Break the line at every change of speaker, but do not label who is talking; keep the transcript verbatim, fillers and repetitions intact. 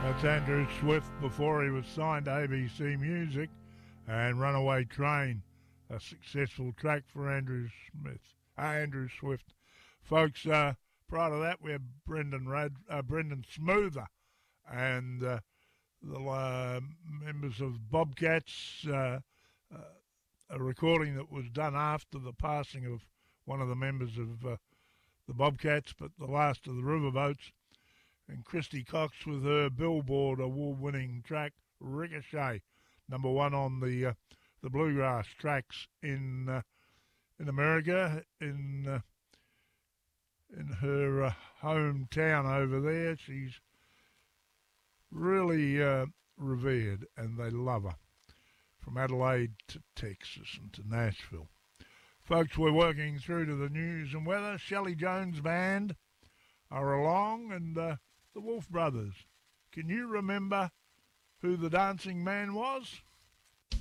That's Andrew Swift before he was signed to A B C Music, and Runaway Train, a successful track for Andrew Smith, uh, Andrew Swift. Folks, uh, prior to that we had Brendan, Rad, uh, Brendan Smoother and uh, the uh, members of Bobcats, uh, uh, a recording that was done after the passing of one of the members of uh, the Bobcats, but the last of the Riverboats. And Christy Cox with her Billboard award-winning track Ricochet, number one on the uh, the bluegrass tracks in uh, in America, in uh, in her uh, hometown over there. She's really uh, revered, and they love her, from Adelaide to Texas and to Nashville. Folks, we're working through to the news and weather. Shelley Jones Band are along, and uh, the Wolf Brothers. Can you remember who the dancing man was?